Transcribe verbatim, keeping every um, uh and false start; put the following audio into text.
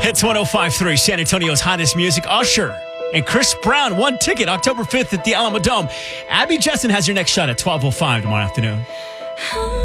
Hits one oh five point three, San Antonio's hottest music. Usher and Chris Brown, one ticket, October fifth at the Alamo Dome. Abby Jesson has your next shot at twelve oh five tomorrow afternoon.